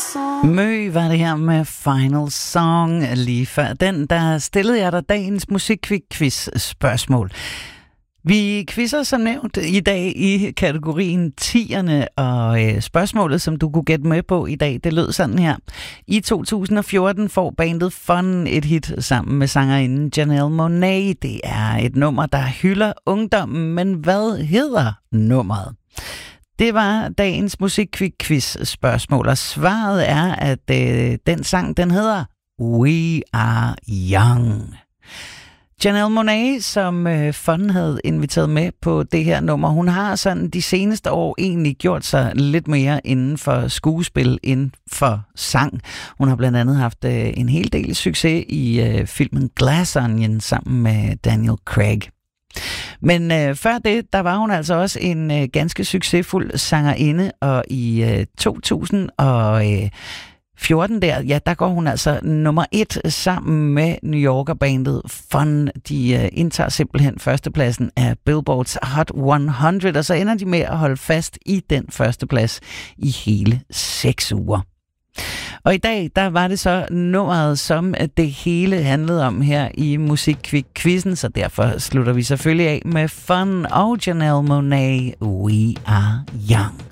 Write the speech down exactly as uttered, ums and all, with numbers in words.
chanson. Mø var det her med Final Song lige før. Den, der stillede jeg dig dagens musikquiz spørgsmål. Vi quizzer som nævnt i dag i kategorien tierne, og øh, spørgsmålet, som du kunne gætte med på i dag, det lød sådan her. I to tusind og fjorten får bandet Fun et hit sammen med sangerinden Janelle Monáe. Det er et nummer, der hylder ungdommen, men hvad hedder nummeret? Det var dagens musikquiz spørgsmål, og svaret er, at øh, den sang, den hedder We Are Young. Janelle Monáe, som øh, Fun havde inviteret med på det her nummer, hun har sådan de seneste år egentlig gjort sig lidt mere inden for skuespil, inden for sang. Hun har blandt andet haft øh, en hel del succes i øh, filmen Glass Onion sammen med Daniel Craig. Men øh, før det, der var hun altså også en øh, ganske succesfuld sangerinde, og i øh, to tusind og fjorten der, ja, der går hun altså nummer et sammen med New Yorker-bandet Fun. De øh, indtager simpelthen førstepladsen af Billboards Hot hundrede, og så ender de med at holde fast i den førsteplads i hele seks uger. Og i dag, der var det så nummeret, som det hele handlede om her i musikquizzen, så derfor slutter vi selvfølgelig af med Fun og Janelle Monáe, We Are Young.